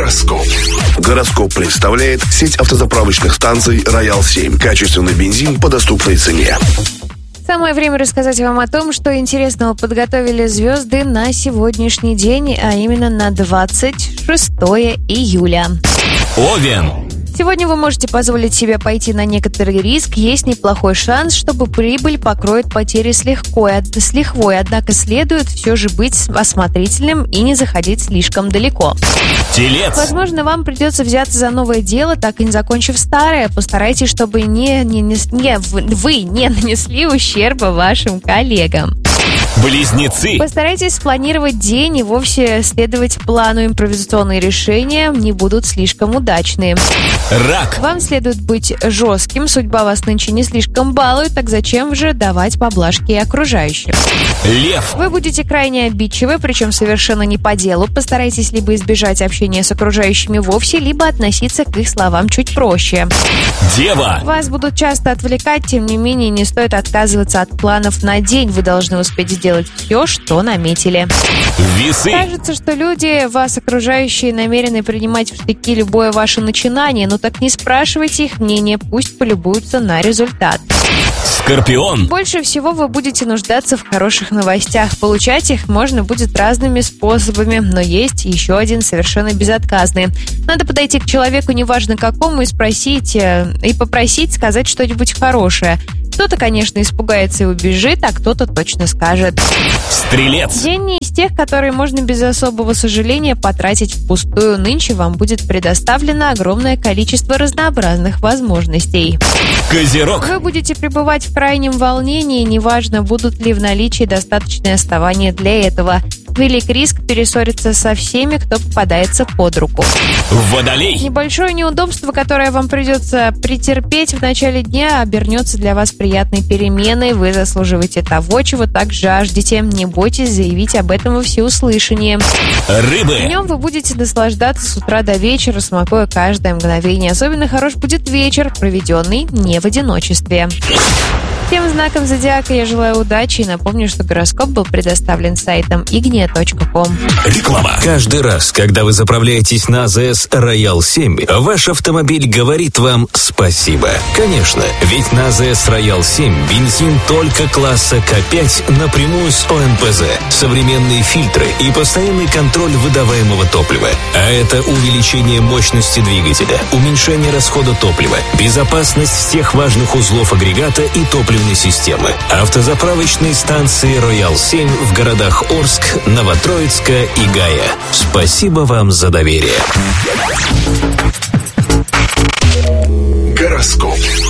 Гороскоп. Гороскоп представляет сеть автозаправочных станций «Роял-7». Качественный бензин по доступной цене. Самое время рассказать вам о том, что интересного подготовили звезды на сегодняшний день, а именно на 26 июля. Овен. Сегодня вы можете позволить себе пойти на некоторый риск. Есть неплохой шанс, чтобы прибыль покроет потери с лихвой. Однако следует все же быть осмотрительным и не заходить слишком далеко. Телец. Возможно, вам придется взяться за новое дело, так и не закончив старое. Постарайтесь, чтобы вы не нанесли ущерба вашим коллегам. Близнецы. Постарайтесь спланировать день и вовсе следовать плану. Импровизационные решения не будут слишком удачные. Рак. Вам следует быть жестким. Судьба вас нынче не слишком балует, так зачем же давать поблажки окружающим? Лев. Вы будете крайне обидчивы, причем совершенно не по делу. Постарайтесь либо избежать общения с окружающими вовсе, либо относиться к их словам чуть проще. Дева. Вас будут часто отвлекать, тем не менее не стоит отказываться от планов на день. Вы должны успеть сделать все, что наметили. Весы. Кажется, что люди, вас окружающие, намерены принимать в штыки любое ваше начинание, но так не спрашивайте их мнение, пусть полюбуются на результат. Скорпион. Больше всего вы будете нуждаться в хороших новостях. Получать их можно будет разными способами, но есть еще один совершенно безотказный. Надо подойти к человеку, неважно какому, и попросить сказать что-нибудь хорошее. Кто-то, конечно, испугается и убежит, а кто-то точно скажет. Стрелец. День не из тех, которые можно без особого сожаления потратить впустую. Нынче вам будет предоставлено огромное количество разнообразных возможностей. Козерог. Вы будете пребывать в крайнем волнении, неважно, будут ли в наличии достаточные основания для этого. Велик риск перессориться со всеми, кто попадается под руку. Водолей. Небольшое неудобство, которое вам придется претерпеть в начале дня, обернется для вас приятной переменой. Вы заслуживаете того, чего так жаждете. Не бойтесь заявить об этом во всеуслышание. Рыбы. Днем вы будете наслаждаться с утра до вечера, смакуя каждое мгновение. Особенно хорош будет вечер, проведенный не в одиночестве. Всем знаком зодиака я желаю удачи и напомню, что гороскоп был предоставлен сайтом ignia.com. Реклама. Каждый раз, когда вы заправляетесь на АЗС «Роял-7», ваш автомобиль говорит вам спасибо. Конечно, ведь на АЗС «Роял-7» бензин только класса К5 напрямую с ОМПЗ, современные фильтры и постоянный контроль выдаваемого топлива. А это увеличение мощности двигателя, уменьшение расхода топлива, безопасность всех важных узлов агрегата и топливной системы. Автозаправочные станции «Роял-7» в городах Орск, Новотроицка и Гая. Спасибо вам за доверие. Гороскоп.